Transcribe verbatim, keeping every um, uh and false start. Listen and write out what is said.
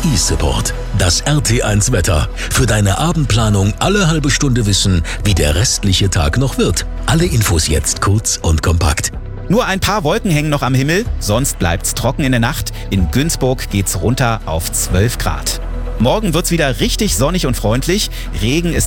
eSupport. Das R T eins Wetter. Für deine Abendplanung alle halbe Stunde wissen, wie der restliche Tag noch wird. Alle Infos jetzt kurz und kompakt. Nur ein paar Wolken hängen noch am Himmel, sonst bleibt's trocken in der Nacht. In Günzburg geht's runter auf zwölf Grad. Morgen wird's wieder richtig sonnig und freundlich. Regen ist